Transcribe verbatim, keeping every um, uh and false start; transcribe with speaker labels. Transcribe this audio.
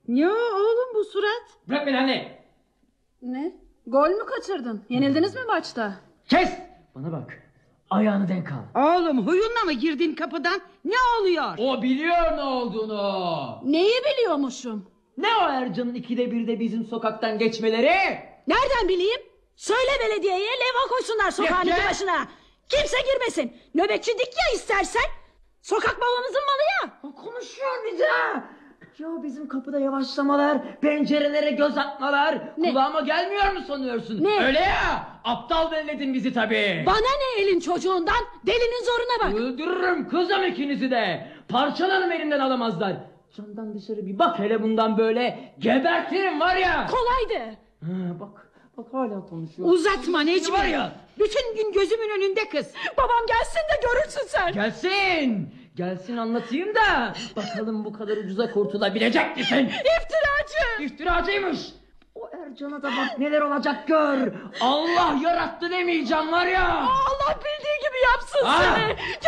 Speaker 1: Ya oğlum bu surat.
Speaker 2: Bırak beni anne.
Speaker 1: Ne? Gol mü kaçırdın? Yenildiniz mi maçta?
Speaker 2: Kes! Bana bak. Ayağını denk al.
Speaker 1: Oğlum huyunla mı girdin kapıdan? Ne oluyor?
Speaker 2: O biliyor ne olduğunu.
Speaker 1: Neyi biliyormuşum?
Speaker 2: Ne o Ercan'ın ikide birde bizim sokaktan geçmeleri?
Speaker 1: Nereden bileyim? Söyle belediyeye levha koysunlar sokağın
Speaker 2: Yeter!
Speaker 1: iki başına. Kimse girmesin. Nöbetçi dik ya istersen. Sokak babamızın malı ya.
Speaker 2: O konuşuyor bir de. Ya bizim kapıda yavaşlamalar, pencerelere göz atmalar
Speaker 1: Ne?
Speaker 2: kulağıma gelmiyor mu sanıyorsun?
Speaker 1: Ne?
Speaker 2: Öyle ya, aptal belledin bizi tabii.
Speaker 1: Bana ne elin çocuğundan? Delinin zoruna bak.
Speaker 2: Öldürürüm kızım ikinizi de. Parçalarım elimden alamazlar. Camdan dışarı bir bak hele bundan böyle. Gebertirim var ya.
Speaker 1: Kolaydı.
Speaker 2: Ha, bak, bak hala konuşuyor.
Speaker 1: Uzatma Necmi.
Speaker 2: Var ya.
Speaker 1: Bütün gün gözümün önünde kız. Babam gelsin de görürsün sen.
Speaker 2: Gelsin. Gelsin anlatayım da. Bakalım bu kadar ucuza kurtulabilecek misin?
Speaker 1: İftiracı.
Speaker 2: İftiracıymış. O Ercan'a da bak neler olacak gör. Allah yarattı demeyeceğim var ya.
Speaker 1: Allah bildiği gibi yapsın
Speaker 2: Ha.
Speaker 1: seni.